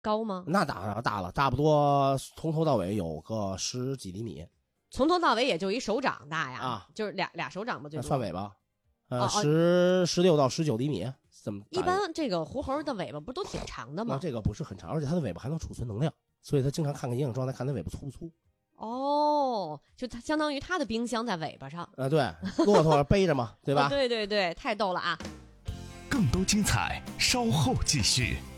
高吗？ 那大了，差不多从头到尾有个10几厘米。 从头到尾也就一手掌大呀， 啊， 就是俩手掌吧，最多。 算尾巴，16到19厘米，这么大。 一般这个狐猴的尾巴不都挺长的吗？ 那这个不是很长，而且它的尾巴还能储存能量，所以它经常看个营养状态，看它尾巴粗不粗。 哦，就它相当于它的冰箱在尾巴上。 对，骆驼背着嘛，对吧？ 对对对，太逗了啊！ 更多精彩，稍后继续。